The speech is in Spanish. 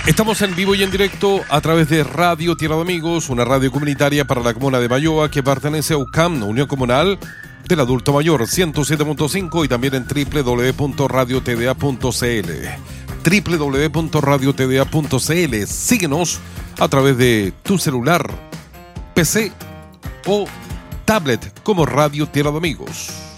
Estamos en vivo y en directo a través de Radio Tierra de Amigos, una radio comunitaria para la comuna de Bayoa que pertenece a UCAM, Unión Comunal del Adulto Mayor, 107.5 y también en www.radiotda.cl. www.radiotda.cl. Síguenos a través de tu celular, PC o tablet como Radio Tierra de Amigos.